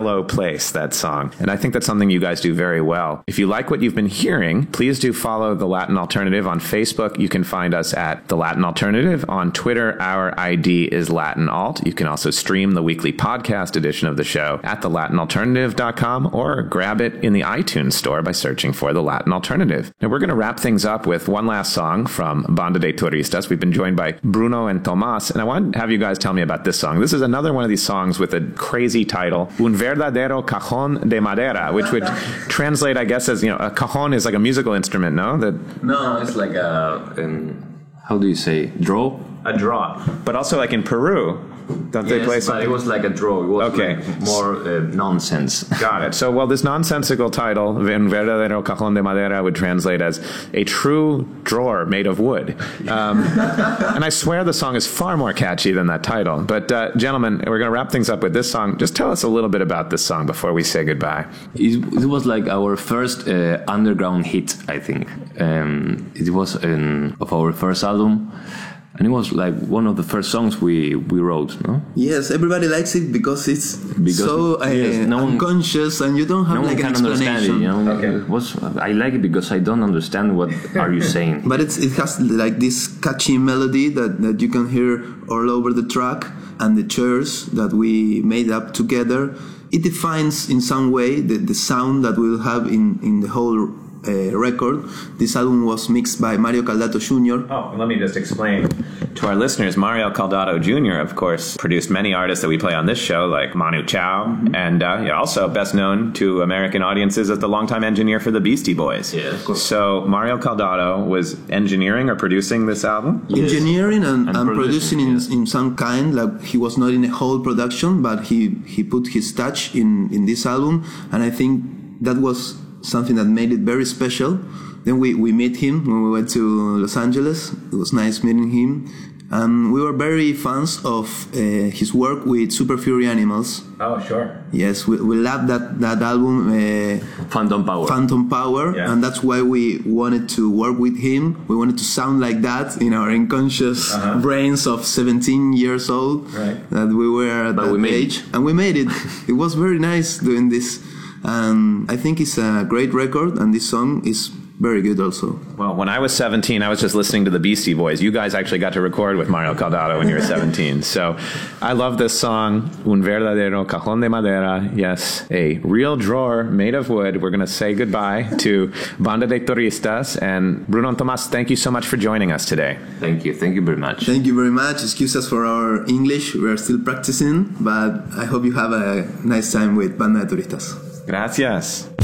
mellow place, that song. And I think that's something you guys do very well. If you like what you've been hearing, please do follow The Latin Alternative on Facebook. You can find us at The Latin Alternative. On Twitter, our ID is Latin Alt. You can also stream the weekly podcast edition of the show at thelatinalternative.com or grab it in the iTunes store by searching for The Latin Alternative. Now, we're going to wrap things up with one last song from Banda de Turistas. We've been joined by Bruno and Tomas, and I want to have you guys tell me about this song. This is another one of these songs with a crazy title, Un Verdadero Cajón de Madera, which would translate, I guess, as, a cajon is like a musical instrument, no? No, it's like how do you say, draw? A draw. But also like in Peru, don't they play something? But it was like a draw. It was okay. Like more nonsense. Got it. So, this nonsensical title, Un Verdadero Cajón de Madera, would translate as a true drawer made of wood. And I swear the song is far more catchy than that title. But, gentlemen, we're going to wrap things up with this song. Just tell us a little bit about this song before we say goodbye. It was like our first underground hit, I think. It was of our first album. And it was like one of the first songs we wrote, no? Yes, everybody likes it because it's so unconscious and you don't have like an explanation. Okay. I like it because I don't understand what are you saying. But it has like this catchy melody that you can hear all over the track, and the chairs that we made up together. It defines in some way the sound that we'll have in the whole record. This album was mixed by Mario Caldato Jr. Oh, let me just explain to our listeners. Mario Caldato Jr., of course, produced many artists that we play on this show, like Manu Chao, and also best known to American audiences as the longtime engineer for the Beastie Boys. Yeah, of course. So Mario Caldato was engineering or producing this album? Yes. Engineering and producing in some kind. Like, he was not in a whole production, but he put his touch in this album, and I think that was something that made it very special. Then we met him when we went to Los Angeles. It was nice meeting him. And we were very fans of his work with Super Fury Animals. Oh, sure. Yes, we loved that album. Phantom Power. Phantom Power. Yeah. And that's why we wanted to work with him. We wanted to sound like that in our unconscious brains of 17 years old. Right. That we were at that age. And we made it. It was very nice doing this. And I think it's a great record, and this song is very good also. Well, when I was 17, I was just listening to the Beastie Boys. You guys actually got to record with Mario Caldato when you were 17. So I love this song, Un Verdadero Cajón de Madera. Yes, a real drawer made of wood. We're going to say goodbye to Banda de Turistas. And Bruno and Tomas, thank you so much for joining us today. Thank you. Thank you very much. Thank you very much. Excuse us for our English. We are still practicing, but I hope you have a nice time with Banda de Turistas. Gracias.